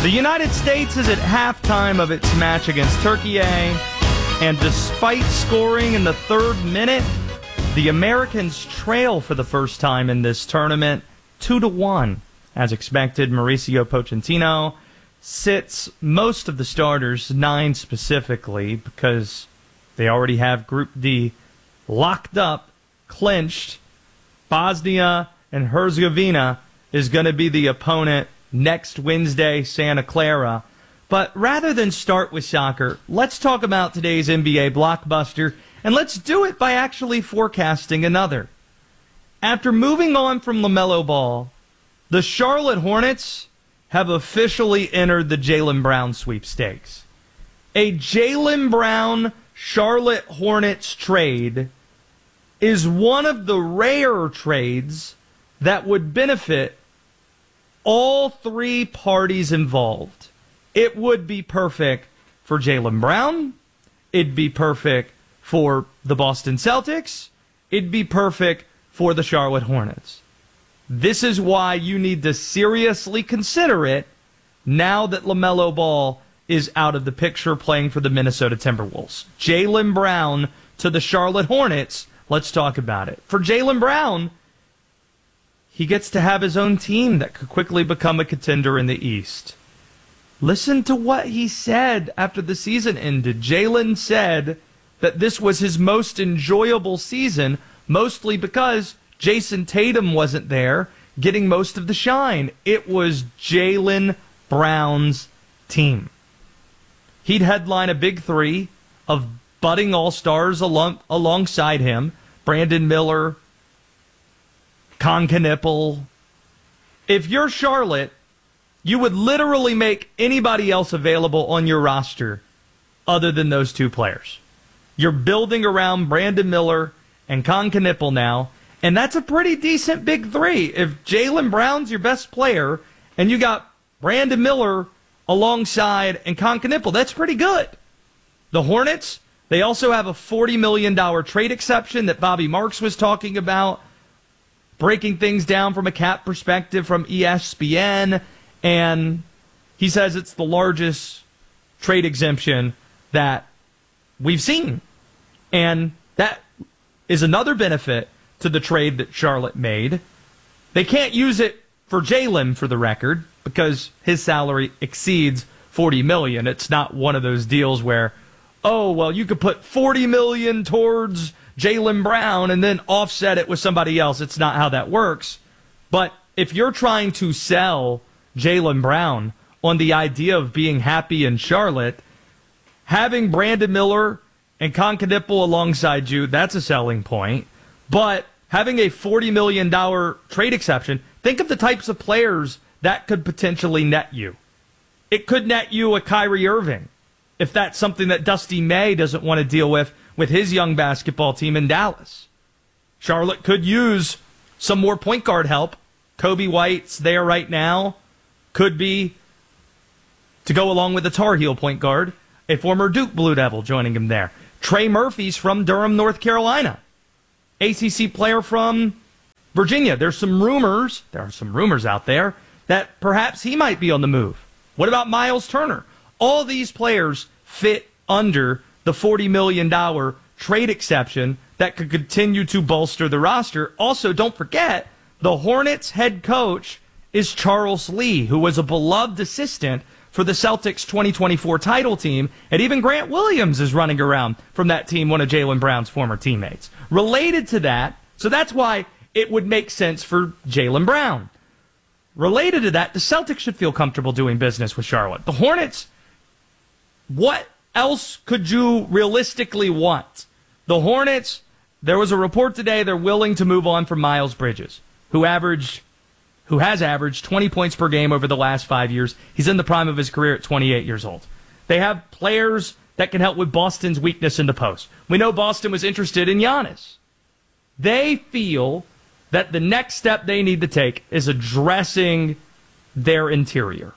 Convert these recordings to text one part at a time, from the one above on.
The United States is at halftime of its match against Turkey, and despite scoring in the third minute, the Americans trail for the first time in this tournament 2-1. As expected, Mauricio Pochettino sits most of the starters, 9 specifically, because they already have Group D locked up, clinched. Bosnia and Herzegovina is going to be the opponent next Wednesday, Santa Clara. But rather than start with soccer, let's talk about today's NBA blockbuster, and let's do it by actually forecasting another. After moving on from LaMelo Ball, the Charlotte Hornets have officially entered the Jaylen Brown sweepstakes. A Jaylen Brown Charlotte Hornets trade is one of the rare trades that would benefit all 3 parties involved. It would be perfect for Jaylen Brown. It'd be perfect for the Boston Celtics. It'd be perfect for the Charlotte Hornets. This is why you need to seriously consider it now that LaMelo Ball is out of the picture playing for the Minnesota Timberwolves. Jaylen Brown to the Charlotte Hornets. Let's talk about it. For Jaylen Brown, he gets to have his own team that could quickly become a contender in the East. Listen to what he said after the season ended. Jaylen said that this was his most enjoyable season, mostly because Jason Tatum wasn't there, getting most of the shine. It was Jaylen Brown's team. He'd headline a big 3 of budding all-stars alongside him. Brandon Miller, Con Knipple. If you're Charlotte, you would literally make anybody else available on your roster other than those 2 players. You're building around Brandon Miller and Con Knipple now, and that's a pretty decent big 3. If Jaylen Brown's your best player and you got Brandon Miller alongside and Con Knipple, that's pretty good. The Hornets, they also have a $40 million trade exception that Bobby Marks was talking about, breaking things down from a cap perspective from ESPN, and he says it's the largest trade exemption that we've seen. And that is another benefit to the trade that Charlotte made. They can't use it for Jaylen, for the record, because his salary exceeds $40 million. It's not one of those deals where, oh, well, you could put $40 million towards Jaylen Brown and then offset it with somebody else. It's not how that works. But if you're trying to sell Jaylen Brown on the idea of being happy in Charlotte, having Brandon Miller and Con Knipple alongside you, that's a selling point. But having a $40 million trade exception, think of the types of players that could potentially net you. It could net you a Kyrie Irving, if that's something that Dusty May doesn't want to deal with his young basketball team in Dallas. Charlotte could use some more point guard help. Kobe White's there right now. Could be, to go along with the Tar Heel point guard, a former Duke Blue Devil joining him there. Trey Murphy's from Durham, North Carolina. ACC player from Virginia. There are some rumors out there that perhaps he might be on the move. What about Miles Turner? All these players fit under the $40 million trade exception that could continue to bolster the roster. Also, don't forget, the Hornets head coach is Charles Lee, who was a beloved assistant for the Celtics 2024 title team, and even Grant Williams is running around from that team, one of Jaylen Brown's former teammates. Related to that, so that's why it would make sense for Jaylen Brown. Related to that, the Celtics should feel comfortable doing business with Charlotte. The Hornets, what else could you realistically want? The Hornets, there was a report today they're willing to move on from Miles Bridges, who has averaged 20 points per game over the last 5 years. He's in the prime of his career at 28 years old. They have players that can help with Boston's weakness in the post. We know Boston was interested in Giannis. They feel that the next step they need to take is addressing their interior.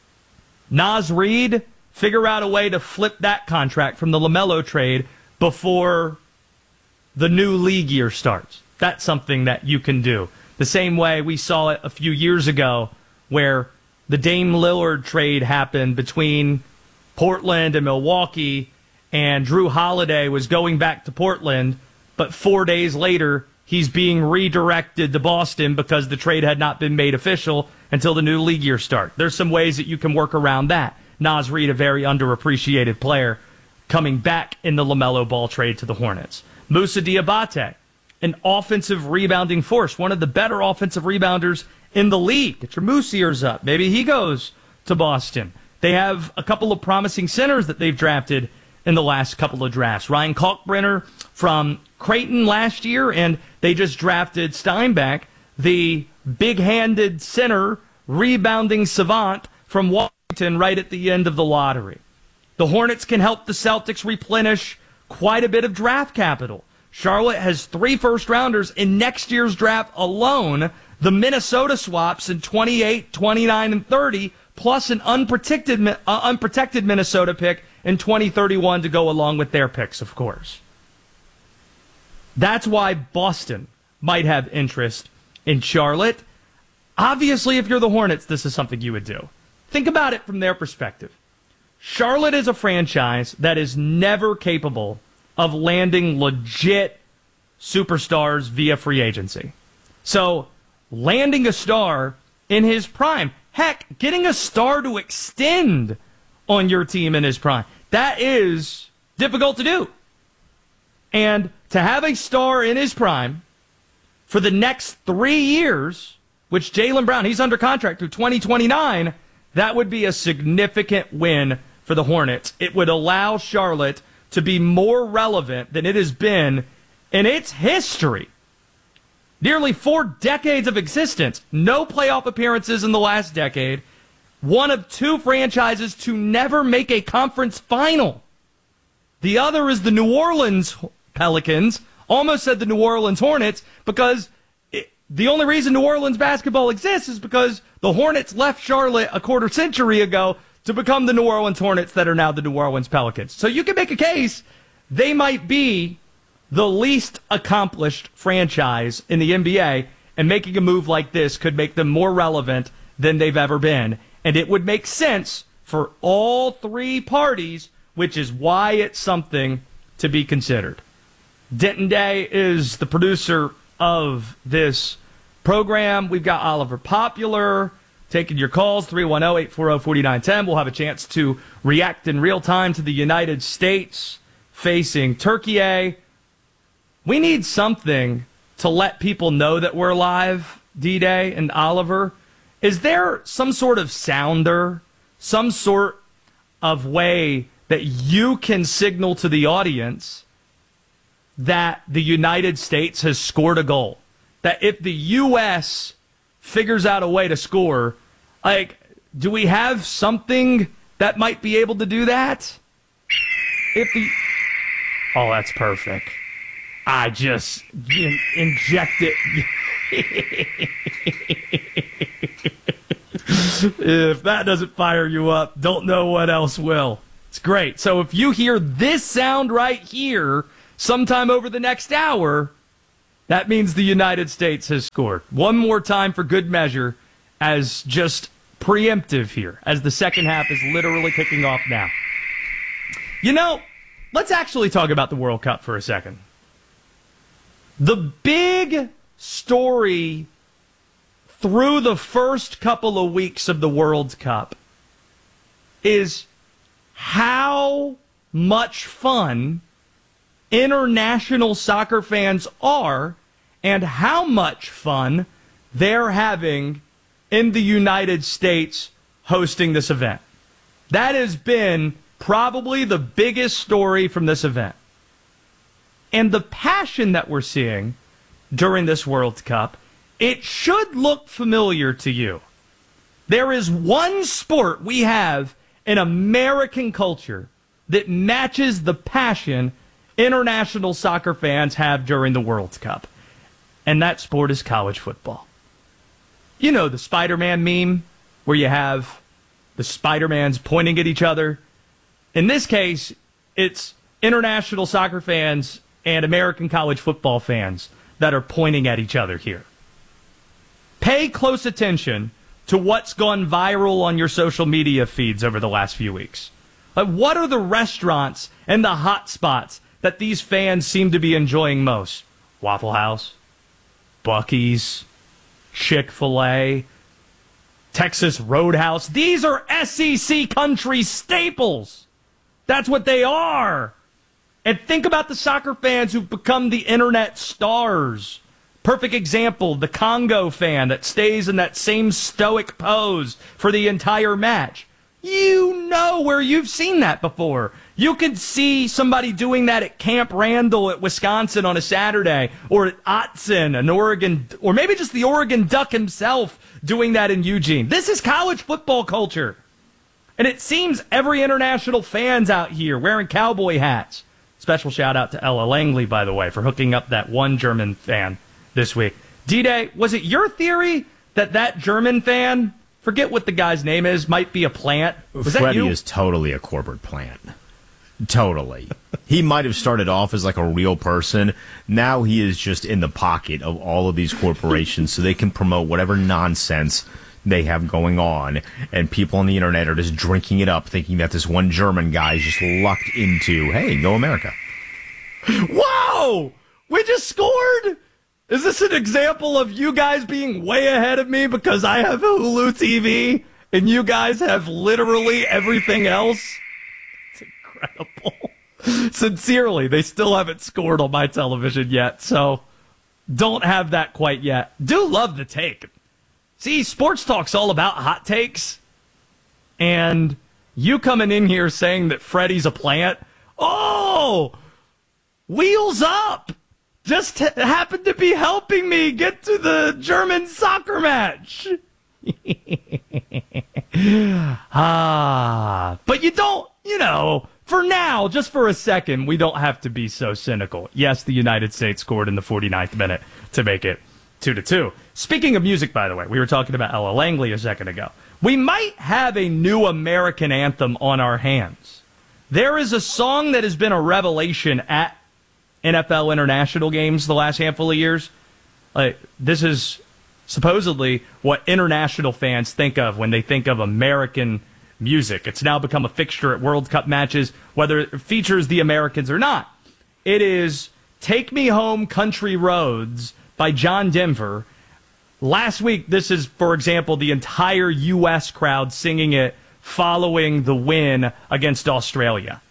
Naz Reid, figure out a way to flip that contract from the LaMelo trade before the new league year starts. That's something that you can do. The same way we saw it a few years ago where the Dame Lillard trade happened between Portland and Milwaukee, and Drew Holiday was going back to Portland, but 4 days later, he's being redirected to Boston because the trade had not been made official until the new league year start. There's some ways that you can work around that. Naz Reid, a very underappreciated player, coming back in the LaMelo Ball trade to the Hornets. Moussa Diabate, an offensive rebounding force, one of the better offensive rebounders in the league. Get your moose ears up. Maybe he goes to Boston. They have a couple of promising centers that they've drafted in the last couple of drafts. Ryan Kalkbrenner from Creighton last year, and they just drafted Steinbeck, the big-handed center, rebounding savant from Washington right at the end of the lottery. The Hornets can help the Celtics replenish quite a bit of draft capital. Charlotte has 3 first-rounders in next year's draft alone. The Minnesota swaps in 28, 29, and 30, plus an unprotected Minnesota pick in 2031 to go along with their picks, of course. That's why Boston might have interest in Charlotte. Obviously, if you're the Hornets, this is something you would do. Think about it from their perspective. Charlotte is a franchise that is never capable of landing legit superstars via free agency. So, landing a star in his prime, heck, getting a star to extend on your team in his prime, that is difficult to do. And to have a star in his prime for the next 3 years, which Jaylen Brown, he's under contract through 2029, that would be a significant win for the Hornets. It would allow Charlotte to be more relevant than it has been in its history. Nearly 4 decades of existence, no playoff appearances in the last decade, one of 2 franchises to never make a conference final. The other is the New Orleans Pelicans, almost said the New Orleans Hornets, because the only reason New Orleans basketball exists is because the Hornets left Charlotte a quarter century ago to become the New Orleans Hornets that are now the New Orleans Pelicans. So you can make a case they might be the least accomplished franchise in the NBA, and making a move like this could make them more relevant than they've ever been. And it would make sense for all 3 parties, which is why it's something to be considered. Denton Day is the producer of this program. We've got Oliver Popular taking your calls, 310-840-4910. We'll have a chance to react in real time to the United States facing Turkey. We need something to let people know that we're live, D-Day and Oliver. Is there some sort of sounder, some sort of way that you can signal to the audience that the United States has scored a goal? That if the U.S. figures out a way to score, like, do we have something that might be able to do that? Oh, that's perfect. I just inject it. If that doesn't fire you up, don't know what else will. It's great. So if you hear this sound right here sometime over the next hour, that means the United States has scored. One more time for good measure, as just preemptive here, as the second half is literally kicking off now. You know, let's actually talk about the World Cup for a second. The big story through the first couple of weeks of the World Cup is how much fun international soccer fans are and how much fun they're having in the United States hosting this event. That has been probably the biggest story from this event. And the passion that we're seeing during this World Cup, it should look familiar to you. There is one sport we have in American culture that matches the passion international soccer fans have during the World Cup. And that sport is college football. You know the Spider-Man meme where you have the Spider-Mans pointing at each other? In this case, it's international soccer fans and American college football fans that are pointing at each other here. Pay close attention to what's gone viral on your social media feeds over the last few weeks? Like, what are the restaurants and the hot spots that these fans seem to be enjoying most? Waffle House, Buc-ee's, Chick-fil-A, Texas Roadhouse. These are SEC country staples. That's what they are. And think about the soccer fans who've become the internet stars. Perfect example, the Congo fan that stays in that same stoic pose for the entire match. You know where you've seen that before. You could see somebody doing that at Camp Randall at Wisconsin on a Saturday, or at Autzen, an Oregon, or maybe just the Oregon Duck himself doing that in Eugene. This is college football culture. And it seems every international fan's out here wearing cowboy hats. Special shout out to Ella Langley, by the way, for hooking up that one German fan this week. D-Day, was it your theory that German fan, forget what the guy's name is, might be a plant? Was that Freddie you? is totally a corporate plant. Totally. He might have started off as like a real person. Now he is just in the pocket of all of these corporations so they can promote whatever nonsense they have going on. And people on the internet are just drinking it up, thinking that this one German guy is just lucked into, hey, go America. Whoa! We just scored? Is this an example of you guys being way ahead of me because I have Hulu TV and you guys have literally everything else? It's incredible. Sincerely, they still haven't scored on my television yet, so don't have that quite yet. Do love the take. See, Sports Talk's all about hot takes, and you coming in here saying that Freddie's a plant, oh, wheels up! Just happened to be helping me get to the German soccer match. But you don't, for now, just for a second, we don't have to be so cynical. Yes, the United States scored in the 49th minute to make it 2-2. Speaking of music, by the way, we were talking about Ella Langley a second ago. We might have a new American anthem on our hands. There is a song that has been a revelation at NFL international games the last handful of years. This is supposedly what international fans think of when they think of American music. It's now become a fixture at World Cup matches, whether it features the Americans or not. It is Take Me Home Country Roads by John Denver. Last week, this is, for example, the entire U.S. crowd singing it following the win against Australia.